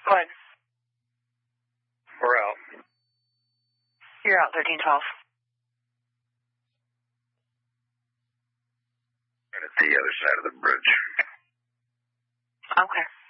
What? We're out. You're out 1312. And at the other side of the bridge. Okay.